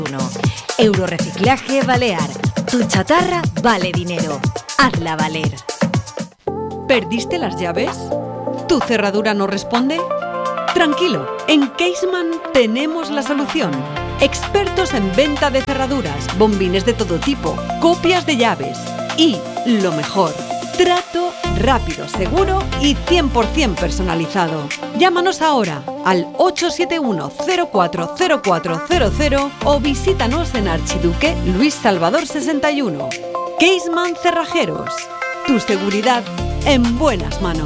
Eurorreciclaje Balear. Tu chatarra vale dinero. Hazla valer. ¿Perdiste las llaves? ¿Tu cerradura no responde? Tranquilo, en Caseman tenemos la solución. Expertos en venta de cerraduras, bombines de todo tipo, copias de llaves y, lo mejor, trato rápido, seguro y 100% personalizado. Llámanos ahora al 871-040400 o visítanos en Archiduque Luis Salvador 61. Caseman Cerrajeros. Tu seguridad en buenas manos.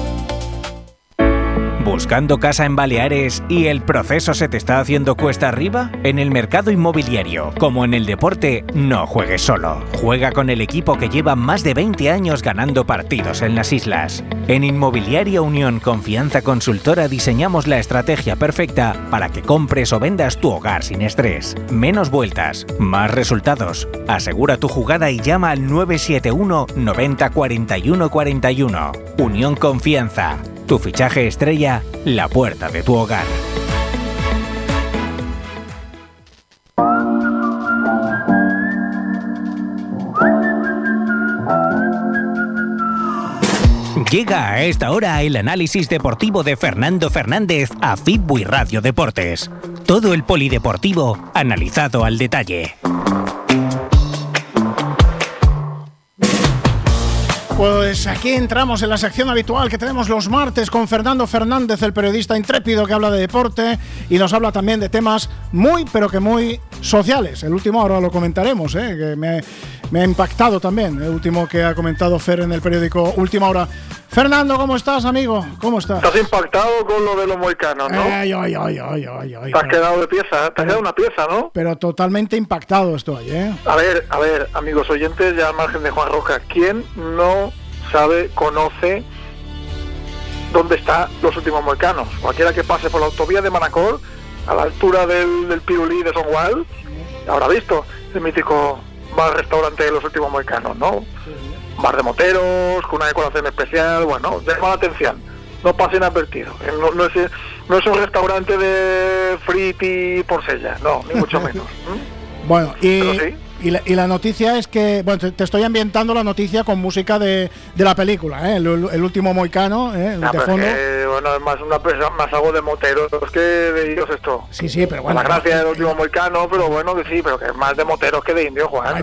¿Buscando casa en Baleares y el proceso se te está haciendo cuesta arriba? En el mercado inmobiliario, como en el deporte, no juegues solo. Juega con el equipo que lleva más de 20 años ganando partidos en las islas. En Inmobiliaria Unión Confianza Consultora diseñamos la estrategia perfecta para que compres o vendas tu hogar sin estrés. Menos vueltas, más resultados. Asegura tu jugada y llama al 971 90 41 41. Unión Confianza. Tu fichaje estrella, la puerta de tu hogar. Llega a esta hora el análisis deportivo de Fernando Fernández a Fitbuy Radio Deportes. Todo el polideportivo analizado al detalle. Pues aquí entramos en la sección habitual que tenemos los martes con Fernando Fernández, el periodista intrépido que habla de deporte y nos habla también de temas muy, pero que muy sociales. El último ahora lo comentaremos, que me ha impactado también, el último que ha comentado Fer en el periódico Última Hora. Fernando, ¿cómo estás, amigo? ¿Cómo estás? Estás impactado con lo de los mohicanos, ¿no? Ay. Te has quedado de pieza, te has quedado una pieza, ¿no? Pero totalmente impactado estoy, A ver, amigos oyentes, ya al margen de Juan Roca, ¿quién no sabe, conoce dónde están los últimos mohicanos? Cualquiera que pase por la autovía de Manacor, a la altura del Pirulí de Songual, habrá visto el mítico bar-restaurante de los últimos mohicanos, ¿no? Bar de moteros, con una decoración especial, bueno, llama la atención, no pase inadvertido, no es un restaurante de friti por sella, no, ni mucho menos. Bueno, sí. Y la noticia es que, bueno, te estoy ambientando la noticia con música de la película, el último mohicano, de fondo. Bueno, es más algo de moteros que de indios esto. Sí, pero bueno. La gracia del último mohicano, pero bueno, que sí, pero que es más de moteros que de indios, Juan.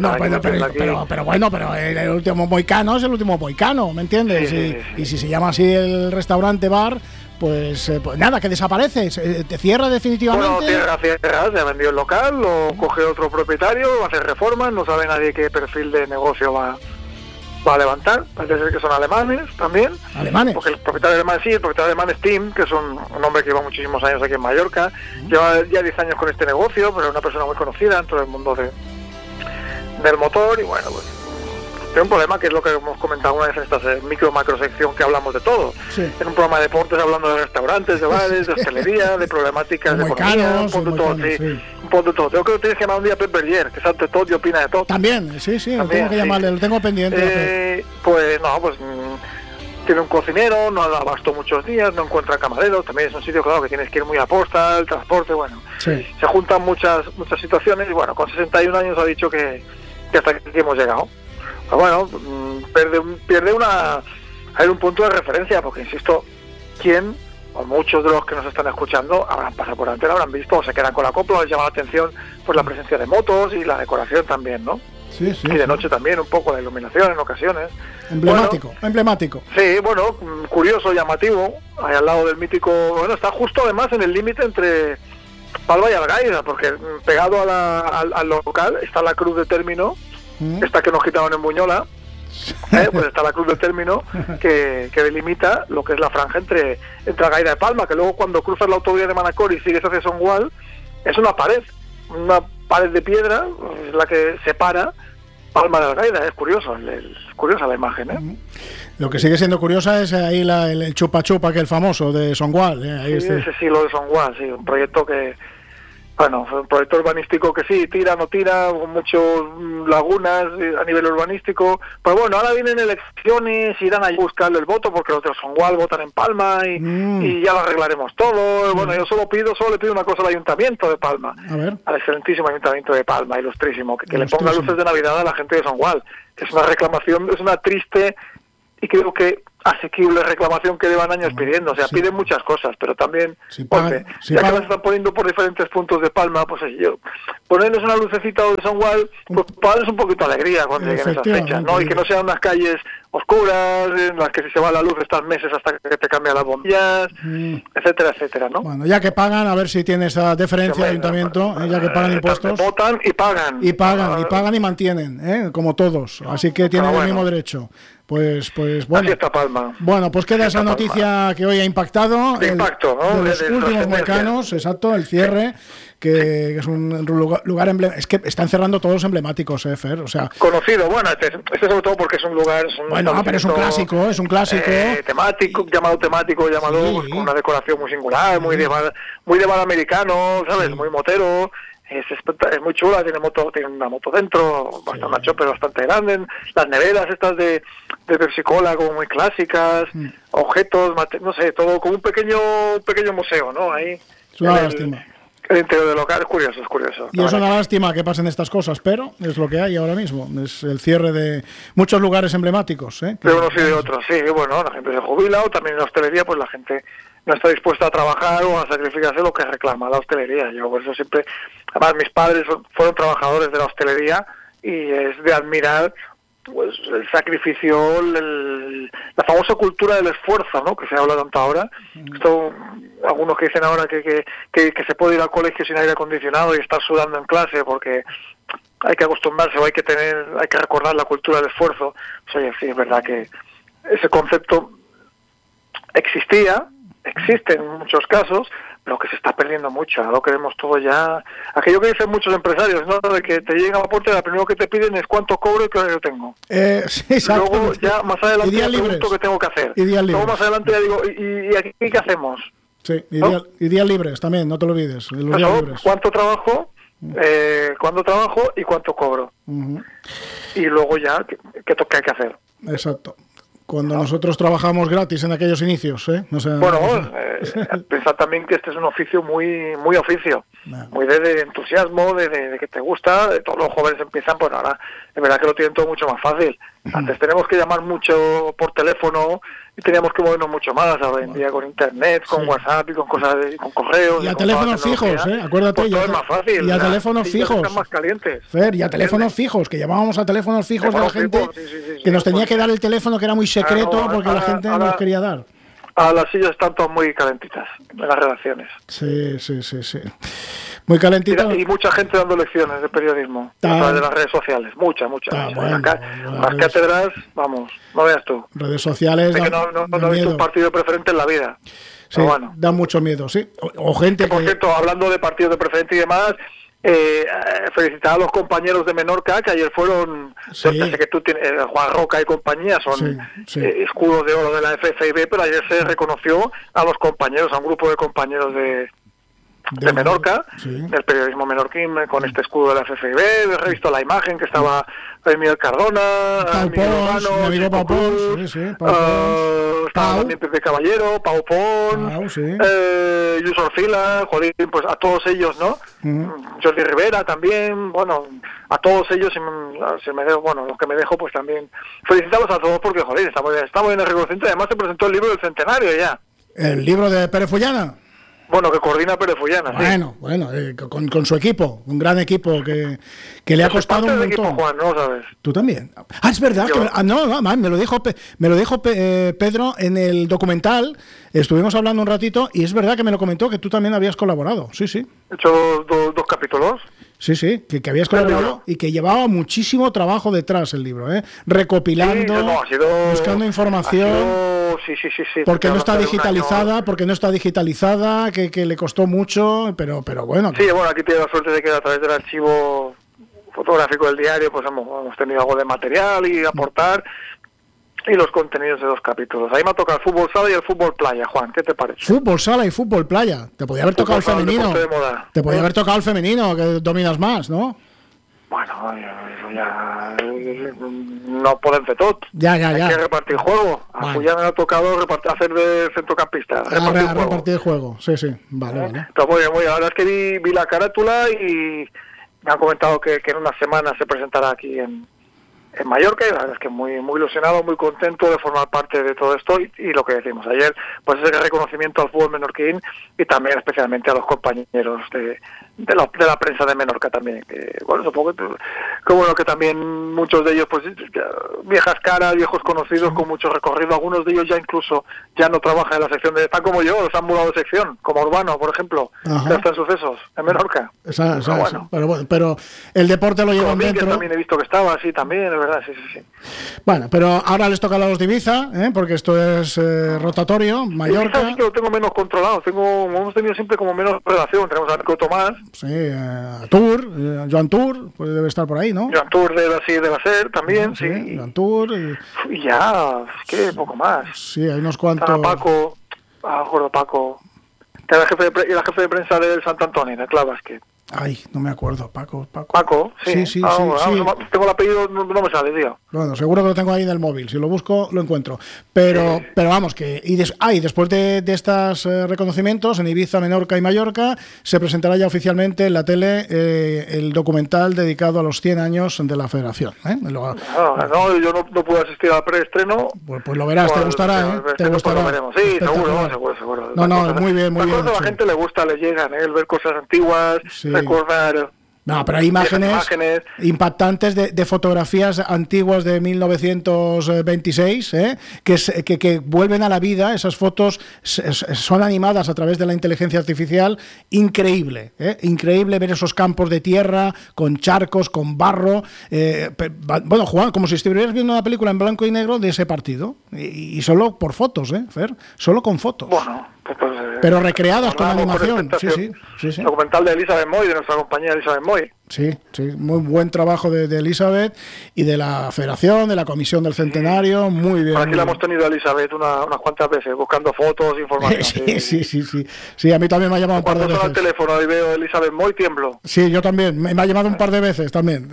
Pero el último mohicano es el último mohicano, ¿me entiendes? Sí. Y si se llama así el restaurante bar, pues nada, que desaparece, te cierra definitivamente. Bueno, cierra, se ha vendido el local, lo coge otro propietario, va a hacer reformas, no sabe nadie qué perfil de negocio va a levantar, parece ser que son alemanes también. ¿Alemanes? Porque el propietario alemán es Tim, que es un hombre que lleva muchísimos años aquí en Mallorca, lleva ya 10 años con este negocio, pero es una persona muy conocida en todo el mundo del motor, y bueno, pues tiene un problema que es lo que hemos comentado una vez en esta macro sección que hablamos de todo. Sí. En un programa de deportes hablando de restaurantes, de bares, de hostelería, de problemáticas de economía, un poco de todo, un poco de todo. Yo creo que tienes que llamar un día a Pep Berger, que sabe de todo y opina de todo. También, sí, lo tengo que llamarle, lo tengo pendiente. Tiene un cocinero, no da abasto muchos días, no encuentra camareros, también es un sitio, claro, que tienes que ir muy a posta, el transporte, bueno. Sí. Se juntan muchas situaciones y bueno, con 61 años ha dicho que hasta aquí hemos llegado. Bueno, pierde un punto de referencia, porque insisto, ¿quién o muchos de los que nos están escuchando habrán pasado por delante, lo habrán visto o se quedan con la copla, les llama la atención pues la presencia de motos y la decoración también, ¿no? Sí. Y de noche también un poco la iluminación en ocasiones. Emblemático. Sí, bueno, curioso, llamativo, ahí al lado del mítico, bueno, está justo además en el límite entre Palma y Algaida, porque pegado al local está la cruz de término, esta que nos quitaron en Buñola, pues está la cruz de término que delimita lo que es la franja entre Algaida y Palma, que luego cuando cruzas la autovía de Manacor y sigues hacia Songual, es una pared de piedra, es la que separa Palma de Algaida. Es curioso, curiosa la imagen, Lo que sigue siendo curiosa es ahí el chupa chupa, que el famoso de Songual, ahí sí, ese sí, lo de Songual, sí, un proyecto que Bueno, un proyecto urbanístico que sí, tira, no tira, con muchas lagunas a nivel urbanístico. Pero bueno, ahora vienen elecciones, irán a buscarle el voto porque los de Songual votan en Palma y ya lo arreglaremos todo. Bueno, yo solo le pido una cosa al Ayuntamiento de Palma, al excelentísimo Ayuntamiento de Palma, ilustrísimo, que le ponga luces de Navidad a la gente de Songual. Es una reclamación, es una triste y creo que asequible reclamación que llevan años pidiendo. O sea, piden muchas cosas, pero también, que las están poniendo por diferentes puntos de Palma, pues yo ponerles una lucecita de Songual, pues para darles un poquito de alegría cuando lleguen esas fechas, ¿no? Y que no sean unas calles oscuras, en las que si se va la luz estás meses hasta que te cambian las bombillas, etcétera, etcétera, ¿no? Bueno, ya que pagan, a ver si tiene esa deferencia al Ayuntamiento, ya que pagan impuestos. Votan y pagan. Y pagan y mantienen, como todos. Así que tienen el mismo derecho. Pues bueno. Así está Palma. Bueno, pues queda esa noticia que hoy ha impactado. De impacto, ¿no? De los últimos Moicanos, exacto, el cierre, que es un lugar emblemático. Es que están cerrando todos emblemáticos, Fer. O sea, conocido, bueno, este sobre todo porque es un lugar. Pero es un clásico. Temático, llamado con una decoración muy singular, muy de bar americano, ¿sabes? Muy motero. Es muy chula, tiene una moto dentro, pero bastante grande, las neveras estas de Pepsi Cola como muy clásicas, objetos, no sé, todo como un pequeño museo, ¿no? Ahí es una lástima. El interior del local es curioso. Y es una lástima que pasen estas cosas, pero es lo que hay ahora mismo, es el cierre de muchos lugares emblemáticos. De unos y de otros, sí, bueno, la gente se jubila, o también en la hostelería, pues la gente no está dispuesta a trabajar o a sacrificarse lo que reclama la hostelería. Yo por eso siempre, además mis padres fueron trabajadores de la hostelería y es de admirar pues el sacrificio, la famosa cultura del esfuerzo, ¿no? Que se habla tanto ahora. Esto, algunos que dicen ahora que se puede ir al colegio sin aire acondicionado y estar sudando en clase porque hay que acostumbrarse o hay que recordar la cultura del esfuerzo. Pues, oye, sí, es verdad que ese concepto existe en muchos casos, pero que se está perdiendo mucho. Ahora lo queremos todo ya. Aquello que dicen muchos empresarios, ¿no? De que te llegan a la puerta y lo primero que te piden es cuánto cobro y qué hora yo tengo. Sí, exacto. Luego ya más adelante ya pregunto qué tengo que hacer. Luego más adelante ya digo, ¿y aquí qué hacemos? Sí, y días libres también, no te lo olvides. Los días libres. ¿Cuánto trabajo? ¿Cuándo trabajo y cuánto cobro? Y luego ya, ¿qué hay que hacer? Exacto. Cuando nosotros trabajamos gratis en aquellos inicios, O sea, pensad también que este es un oficio muy oficio, muy de entusiasmo, de que te gusta, todos los jóvenes empiezan, pues ahora es verdad que lo tienen todo mucho más fácil. Antes teníamos que llamar mucho por teléfono y teníamos que movernos mucho más, ahora en día con internet, con WhatsApp y con cosas con correos. Y a teléfonos fijos, acuérdate. Pues todo es más fácil. Y a teléfonos fijos. Están más calientes. Fer, y a teléfonos fijos, que llamábamos a teléfonos fijos de la gente que nos tenía que dar el teléfono que era muy secreto porque la gente no nos quería dar. A las sillas están todas muy calentitas en las redacciones. Sí. Muy calentitas. Y mucha gente dando lecciones de periodismo a través de las redes sociales. Muchas. Las cátedras, vamos, no veas tú. Redes sociales. No he visto un partido preferente en la vida. Sí, da mucho miedo, sí. O gente por cierto, hablando de partidos de preferente y demás, felicitar a los compañeros de Menorca que ayer fueron, sé que tú tienes, Juan Roca y compañía son escudos de oro de la FFIB, pero ayer se reconoció a los compañeros, a un grupo de compañeros de Menorca, del periodismo menorquín, con este escudo de la FFIB. He visto la imagen que estaba Miguel Cardona, Miguel Urbano, Pau Pons, estaba también Pepe Caballero, Pau Pons, Lluís Orfila, joder, pues a todos ellos, ¿no? Jordi Rivera también, bueno, a todos ellos, los que me dejo, pues también felicitarlos a todos porque, joder, está muy bien el reconocimiento. Además se presentó el libro del centenario ya. ¿El libro de Pérez Fullana? Bueno, que coordina Pérez Fullana. Bueno, con su equipo, un gran equipo que le ha costado un montón. Equipo, Juan, ¿no sabes? Tú también. Es verdad. Me lo dijo Pedro en el documental. Estuvimos hablando un ratito y es verdad que me lo comentó que tú también habías colaborado. Sí. He hecho dos capítulos. Sí, que habías colaborado y que llevaba muchísimo trabajo detrás el libro, recopilando, buscando información. Sí. Porque no está digitalizada, que le costó mucho, pero bueno. Sí, bueno, aquí tiene la suerte de que a través del archivo fotográfico del diario pues hemos tenido algo de material y aportar. y los contenidos de los capítulos. Ahí me ha tocado el fútbol sala y el fútbol playa, Juan, ¿qué te parece? Fútbol sala y fútbol playa. Te podía haber tocado el femenino. Te podía haber tocado el femenino, que dominas más, ¿no? Bueno, eso ya no pueden hacer todo. Ya. Hay que repartir juego. A Julián me ha tocado hacer de centrocampista. Repartir juego. Sí. Vale. Pero muy bien. La verdad es que vi la carátula y me han comentado que en una semana se presentará aquí en Mallorca, y la verdad es que muy ilusionado, muy contento de formar parte de todo esto y lo que decimos ayer, pues ese reconocimiento al fútbol menorquín y también especialmente a los compañeros de la prensa de Menorca también, que bueno, supongo que bueno, que también muchos de ellos pues viejas caras, viejos conocidos con mucho recorrido, algunos de ellos ya no trabajan en la sección están como yo, los han mudado de sección, como Urbano, por ejemplo, que está en Sucesos, en Menorca. Pero el deporte lo llevan dentro. También he visto que estaba así también, es verdad, sí. Bueno, pero ahora les toca a los de Ibiza, porque esto es rotatorio, Mallorca. Ibiza sí que lo tengo menos controlado, hemos tenido siempre como menos relación, tenemos a Nico Tomás. Sí, Tour, Joan Tour, pues debe estar por ahí, ¿no? Joan Tour de la SER también, sí. Joan Tour. Y ya, es que poco más. Sí, hay unos cuantos. Paco, Paco, que era la jefe de prensa del Sant Antoni, de Clavasque. Ay, no me acuerdo, Paco, sí. Sí. Tengo el apellido, no me sale, tío. Bueno, seguro que lo tengo ahí en el móvil, si lo busco lo encuentro. Pero vamos, que después de estos reconocimientos en Ibiza, Menorca y Mallorca, se presentará ya oficialmente en la tele el documental dedicado a los 100 años de la Federación. No, yo no pude asistir al preestreno. Pues lo verás, te gustará, te gustará. Lo veremos. Sí, seguro. No, muy bien. A la gente le gusta, le llegan, el ver cosas antiguas, recordar. No, pero hay imágenes impactantes de fotografías antiguas de 1926, que vuelven a la vida. Esas fotos son animadas a través de la inteligencia artificial. Increíble ver esos campos de tierra con charcos, con barro. Bueno, Juan, como si estuvieras viendo una película en blanco y negro de ese partido. Y solo por fotos, Fer, solo con fotos. Bueno, pero recreadas con animación. Sí. Documental de Elizabeth Moy, de nuestra compañía Elizabeth Moy. Sí, muy buen trabajo de Elizabeth y de la Federación, de la Comisión del Centenario, muy bien. Por aquí la hemos tenido a Elizabeth unas cuantas veces, buscando fotos, información. Sí, a mí también me ha llamado un par de veces. Cuando suena el teléfono y veo a Elizabeth Moy, tiemblo. Sí, yo también, me ha llamado un par de veces también.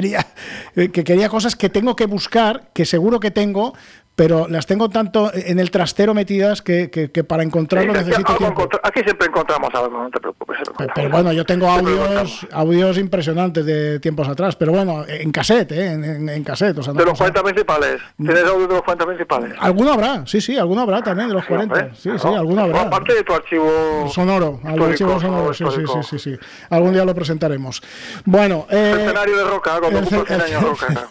Quería cosas que tengo que buscar, que seguro que tengo, pero las tengo tanto en el trastero metidas que para encontrarlo necesito tiempo. Aquí siempre encontramos algo, no te preocupes. Pero bueno, yo tengo audios impresionantes de tiempos atrás, pero bueno, en cassette, en cassette. O sea, no de los 40 principales. ¿Tienes audios de los 40 principales? Alguno habrá, sí, alguno habrá también de los 40. Sí, alguno habrá. Aparte de tu archivo sonoro, archivo sonoro, sí. Algún día lo presentaremos. Bueno, Centenario de Roca, cuando ocupa 100 años Roca.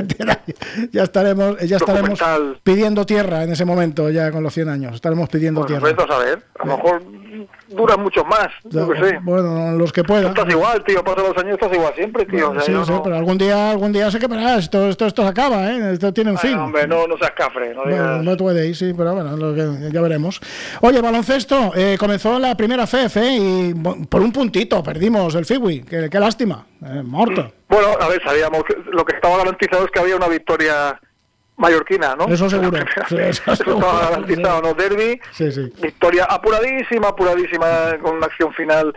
Ya estaremos pidiendo tierra en ese momento, ya con los 100 años. Estaremos pidiendo tierra. Pues a ver, a lo mejor duran muchos más, yo que sé. Bueno, los que puedan. Estás igual, tío, pasan los años, estás igual siempre, tío. Bueno, sí, pero algún día se quemará, esto se acaba, Esto tiene un fin. Hombre, no seas cafre. No puede ir, sí, pero bueno, ya veremos. Oye, baloncesto, comenzó la primera FEF, y por un puntito perdimos el Fiwi, qué lástima, muerto. Bueno, a ver, sabíamos que lo que estaba garantizado es que había una victoria mallorquina, ¿no? Eso seguro. Eso estaba garantizado, ¿no? Derbi, victoria apuradísima, con una acción final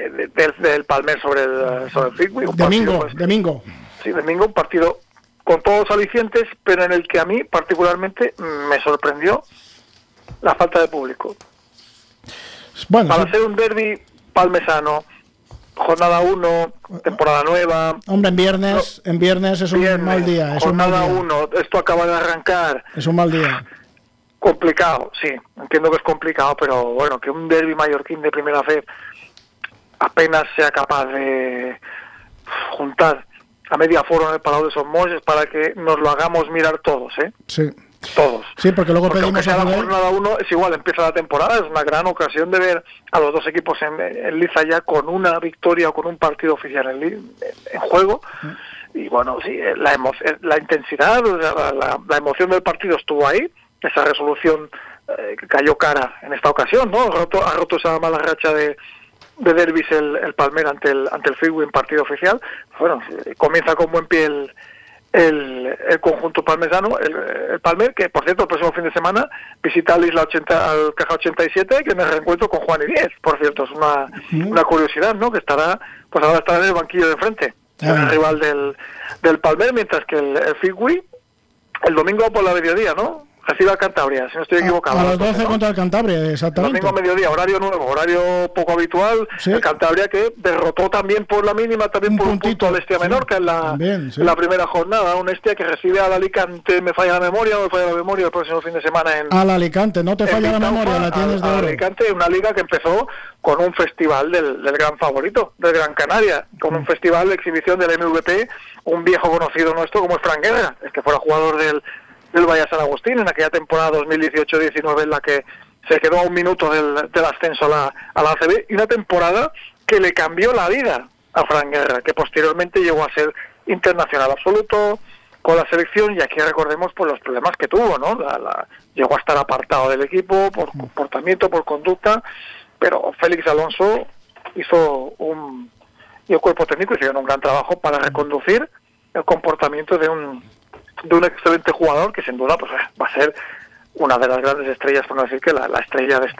del Palmer sobre el Figui. Domingo. Sí, domingo, un partido con todos los alicientes, pero en el que a mí particularmente me sorprendió la falta de público. Bueno, para ser un derbi palmesano, jornada 1, temporada nueva. Hombre, en viernes es un mal día. Jornada 1, esto acaba de arrancar. Es un mal día. Complicado, sí, entiendo que es complicado, pero bueno, que un derbi mallorquín de primera fe apenas sea capaz de juntar a media foro en el Palau de Son Moix para que nos lo hagamos mirar todos, Sí. Todos. Sí, porque luego pedimos a la jornada 1 es igual, empieza la temporada, es una gran ocasión de ver a los dos equipos en liza ya con una victoria o con un partido oficial en juego. Y bueno, sí, la intensidad, la emoción del partido estuvo ahí, esa resolución que cayó cara en esta ocasión, ¿no? Ha roto esa mala racha de derbis el Palmer ante el Figui en partido oficial. Bueno, comienza con buen pie el conjunto palmesano, el Palmer, que por cierto el próximo fin de semana visita al Isla 80, al Caja 87, que en el reencuentro con Juan y 10, por cierto, es una curiosidad, ¿no? Que estará, pues ahora estará en el banquillo de enfrente, el rival del Palmer, mientras que el Figui el domingo por la mediodía, ¿no? Recibe a Cantabria, si no estoy equivocado. A las 12 contra el Cantabria, exactamente. Domingo a mediodía, horario nuevo, horario poco habitual. Sí. El Cantabria que derrotó también por la mínima, también por un punto al Estia Menorca en la primera jornada. Un Estia que recibe al Alicante, me falla la memoria el próximo fin de semana al Alicante, no te falla la memoria, la tienes de oro. Alicante, una liga que empezó con un festival del gran favorito, del Gran Canaria, con un festival de exhibición del MVP, un viejo conocido nuestro como es Fran Guerra, el que fuera jugador del Valle San Agustín en aquella temporada 2018-19 en la que se quedó a un minuto del ascenso a la ACB, y una temporada que le cambió la vida a Fran Guerra, que posteriormente llegó a ser internacional absoluto con la selección, y aquí recordemos por los problemas que tuvo, ¿no? Llegó a estar apartado del equipo por comportamiento, por conducta, pero Félix Alonso hizo y el cuerpo técnico hicieron un gran trabajo para reconducir el comportamiento de un excelente jugador que sin duda pues va a ser una de las grandes estrellas, por no decir que la estrella de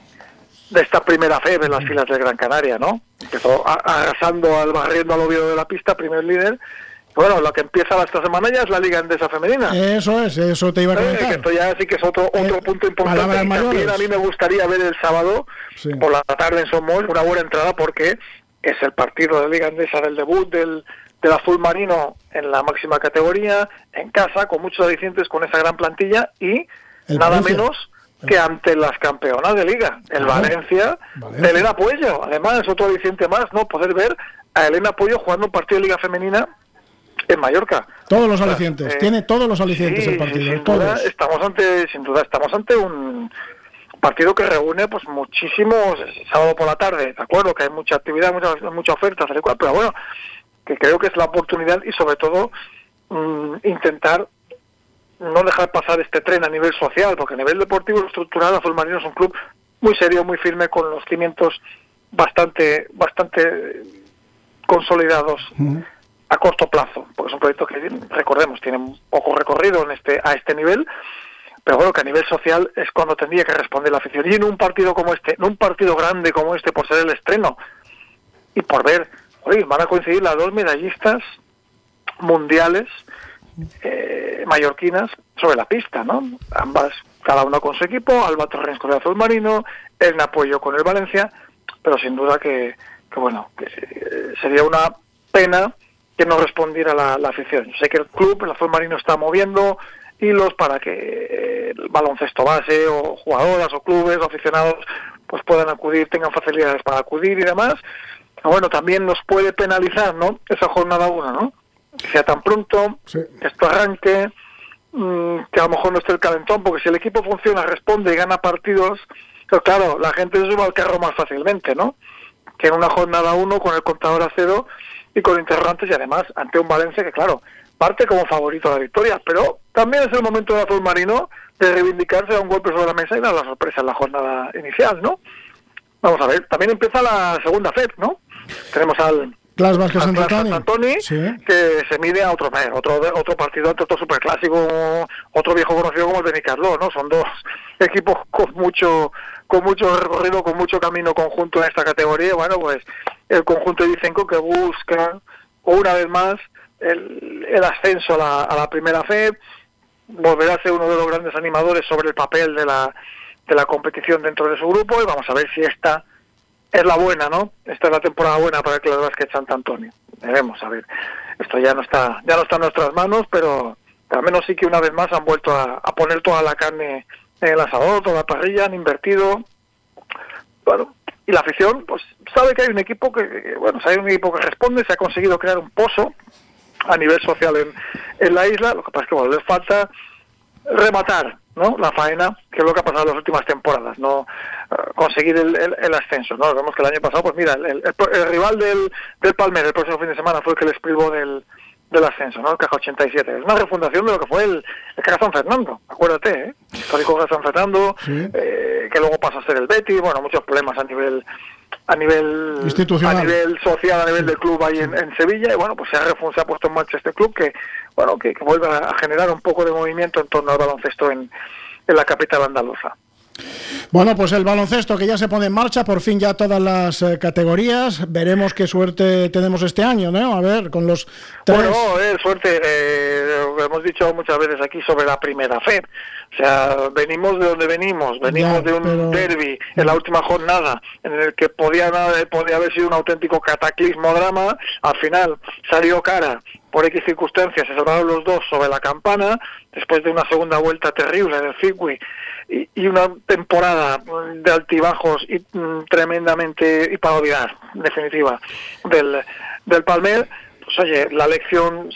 esta primera FEB en las filas del Gran Canaria, ¿no? Empezó arrasando barriendo al Oviedo de la pista, primer líder. Bueno, lo que empieza esta semana ya es la Liga Endesa Femenina. Eso te iba a comentar. Que esto ya sí que es otro punto importante. Y también a mí me gustaría ver el sábado por la tarde en Somos una buena entrada, porque es el partido de Liga Endesa del debut del azul marino en la máxima categoría, en casa, con muchos alicientes, con esa gran plantilla, y nada menos que ante las campeonas de Liga, el Valencia, de Elena Puello. Además, es otro aliciente más, ¿no? Poder ver a Elena Puello jugando un partido de Liga Femenina en Mallorca. Todos los alicientes, tiene todos los alicientes el partido. Sin duda estamos ante un partido que reúne pues muchísimos, sábado por la tarde, de acuerdo, que hay mucha actividad, mucha oferta, pero bueno, que creo que es la oportunidad, y sobre todo intentar no dejar pasar este tren a nivel social, porque a nivel deportivo estructural Azul Marino es un club muy serio, muy firme, con los cimientos bastante consolidados a corto plazo, porque es un proyecto que, recordemos, tiene un poco recorrido a este nivel, pero bueno, que a nivel social es cuando tendría que responder la afición, y en un partido como este, en un partido grande como este, por ser el estreno y por ver, van a coincidir las dos medallistas mundiales mallorquinas sobre la pista, ¿no? Ambas, cada una con su equipo, Alba Torrens con el Azul Marino, Elena Puello con el Valencia, pero sin duda que sería una pena que no respondiera la afición. Sé que el club, el Azul Marino, está moviendo hilos para que el baloncesto base, o jugadoras, o clubes, o aficionados, pues puedan acudir, tengan facilidades para acudir y demás. Bueno, también nos puede penalizar, ¿no?, esa jornada 1, ¿no? Que sea tan pronto, que esto arranque, que a lo mejor no esté el calentón, porque si el equipo funciona, responde y gana partidos, pero claro, la gente se sube al carro más fácilmente, ¿no?, que en una jornada 1 con el contador a 0 y con interrogantes, y además ante un Valencia que, claro, parte como favorito a la victoria, pero también es el momento del Azul Marino de reivindicarse, a un golpe sobre la mesa y dar la sorpresa en la jornada inicial, ¿no? Vamos a ver, también empieza la segunda FED, ¿no? Tenemos al Clas Vázquez Antoni, que se mide a otro partido, otro superclásico, otro viejo conocido como el de Nicarló, ¿no? Son dos equipos con mucho recorrido, con mucho camino conjunto en esta categoría. Bueno, pues el conjunto de Vicenco, que busca una vez más el ascenso a la primera FED, volverá a ser uno de los grandes animadores sobre el papel de la competición dentro de su grupo, y vamos a ver si esta es la buena, ¿no? Esta es la temporada buena para el Clas Vázquez Sant Antoni. Veremos, a ver. Esto ya no está en nuestras manos, pero al menos sí que una vez más han vuelto a poner toda la carne en el asador, toda la parrilla, han invertido. Bueno, y la afición, pues sabe que hay un equipo que responde, se ha conseguido crear un pozo a nivel social en la isla. Lo que pasa es que, bueno, les falta rematar, ¿no?, la faena, que es lo que ha pasado en las últimas temporadas, no conseguir el ascenso, ¿no? Vemos que el año pasado, pues mira, el rival del Palmer el próximo fin de semana fue el que les privó del ascenso, ¿no?, el Caja 87. Es una refundación de lo que fue el Caja San Fernando, acuérdate, histórico Caja San Fernando, que luego pasó a ser el Betis. Bueno, muchos problemas a nivel a nivel institucional, a nivel social, a nivel del club ahí en Sevilla, y bueno, pues se ha puesto en marcha este club que vuelve a generar un poco de movimiento en torno al baloncesto en la capital andaluza. Bueno, pues el baloncesto que ya se pone en marcha, por fin ya todas las categorías. Veremos qué suerte tenemos este año, ¿no? A ver, con los tres... Bueno, suerte, lo hemos dicho muchas veces aquí sobre la primera fe. O sea, venimos de donde venimos de un derbi en la última jornada, en el que podía haber sido un auténtico cataclismo drama. Al final salió cara, por X circunstancias, se salvaron los dos sobre la campana, después de una segunda vuelta terrible del circuit, y una temporada de altibajos y tremendamente, y para olvidar, en definitiva, del Palmer. Pues oye, la lección